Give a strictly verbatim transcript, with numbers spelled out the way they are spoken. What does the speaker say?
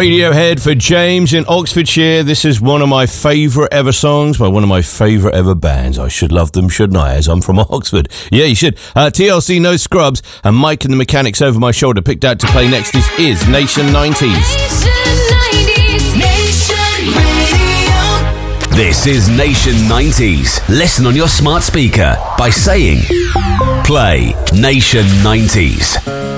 Radiohead for James in Oxfordshire. This is one of my favourite ever songs by one of my favourite ever bands. I should love them, shouldn't I, as I'm from Oxford? Yeah, you should. Uh, T L C, No Scrubs, and Mike and the Mechanics Over My Shoulder picked out to play next. This is Nation nineties. This is Nation nineties. Listen on your smart speaker by saying, play Nation nineties.